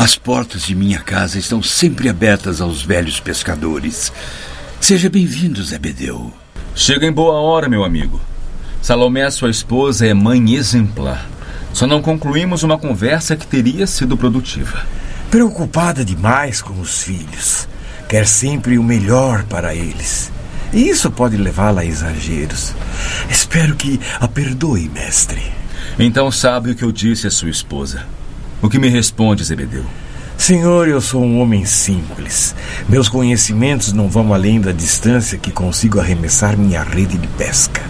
As portas de minha casa estão sempre abertas aos velhos pescadores. Seja bem-vindo, Zebedeu. Chega em boa hora, meu amigo. Salomé, sua esposa, é mãe exemplar. Só não concluímos uma conversa que teria sido produtiva. Preocupada demais com os filhos. Quer sempre o melhor para eles. E isso pode levá-la a exageros. Espero que a perdoe, mestre. Então sabe o que eu disse à sua esposa. O que me responde, Zebedeu? Senhor, eu sou um homem simples. Meus conhecimentos não vão além da distância que consigo arremessar minha rede de pesca.